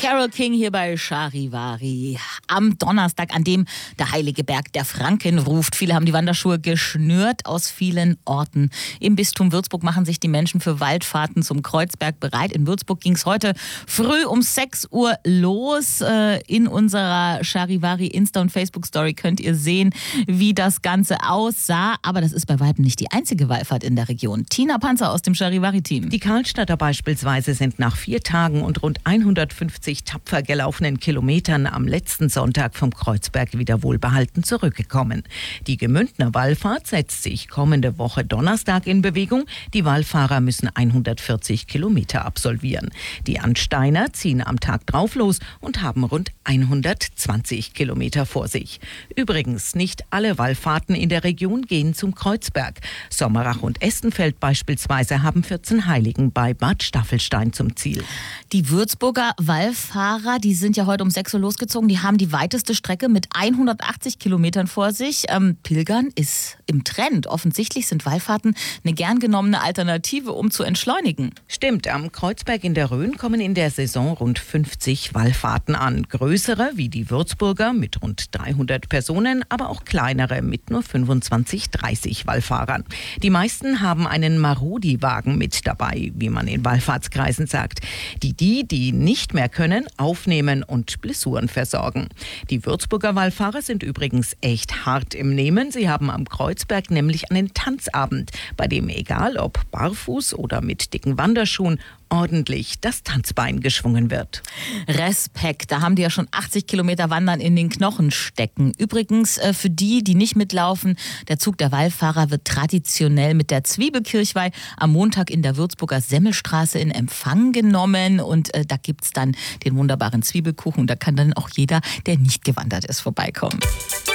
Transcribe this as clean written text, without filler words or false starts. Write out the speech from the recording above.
Carole King hier bei Charivari. Am Donnerstag, an dem der heilige Berg der Franken ruft. Viele haben die Wanderschuhe geschnürt aus vielen Orten. Im Bistum Würzburg machen sich die Menschen für Waldfahrten zum Kreuzberg bereit. In Würzburg ging es heute früh um 6 Uhr los. In unserer Charivari Insta- und Facebook-Story könnt ihr sehen, wie das Ganze aussah. Aber das ist bei weitem nicht die einzige Wallfahrt in der Region. Tina Panzer aus dem Charivari-Team. Die Karlstadter beispielsweise sind nach 4 Tagen und rund 150 tapfer gelaufenen Kilometern am letzten Sonntag vom Kreuzberg wieder wohlbehalten zurückgekommen. Die Gemündner Wallfahrt setzt sich kommende Woche Donnerstag in Bewegung. Die Wallfahrer müssen 140 Kilometer absolvieren. Die Ansteiner ziehen am Tag drauf los und haben rund 120 Kilometer vor sich. Übrigens, nicht alle Wallfahrten in der Region gehen zum Kreuzberg. Sommerach und Estenfeld beispielsweise haben 14 Heiligen bei Bad Staffelstein zum Ziel. Die Würzburger Wallfahrer, die sind ja heute um 6 Uhr losgezogen. Die haben die weiteste Strecke mit 180 Kilometern vor sich. Pilgern ist im Trend. Offensichtlich sind Wallfahrten eine gern genommene Alternative, um zu entschleunigen. Stimmt, am Kreuzberg in der Rhön kommen in der Saison rund 50 Wallfahrten an. Größere wie die Würzburger mit rund 300 Personen, aber auch kleinere mit nur 25, 30 Wallfahrern. Die meisten haben einen Marodi-Wagen mit dabei, wie man in Wallfahrtskreisen sagt, die nicht mehr können, aufnehmen und Blessuren versorgen. Die Würzburger Wallfahrer sind übrigens echt hart im Nehmen. Sie haben am Kreuzberg nämlich einen Tanzabend, bei dem egal ob barfuß oder mit dicken Wanderschuhen ordentlich das Tanzbein geschwungen wird. Respekt, da haben die ja schon 80 Kilometer Wandern in den Knochen stecken. Übrigens, für die nicht mitlaufen, der Zug der Wallfahrer wird traditionell mit der Zwiebelkirchweih am Montag in der Würzburger Semmelstraße in Empfang genommen. Und da gibt's dann den wunderbaren Zwiebelkuchen. Und da kann dann auch jeder, der nicht gewandert ist, vorbeikommen.